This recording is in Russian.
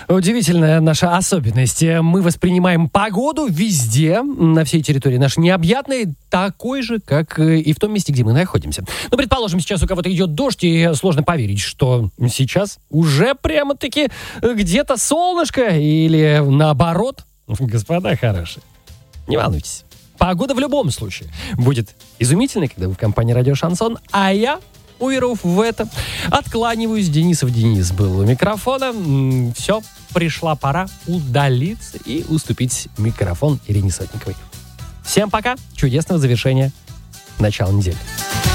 Удивительная наша особенность. Мы воспринимаем погоду везде, на всей территории нашей необъятной, такой же, как и в том месте, где мы находимся. Ну, предположим, сейчас у кого-то идет дождь, и сложно поверить, что сейчас уже прямо-таки где-то солнышко или наоборот. Господа хорошие, не волнуйтесь. Погода в любом случае будет изумительной, когда вы в компании «Радио Шансон», а я, уверовав в это, откланиваюсь. Денисов Денис был у микрофона. Все, пришла пора удалиться и уступить микрофон Ирине Сотниковой. Всем пока, чудесного завершения начала недели.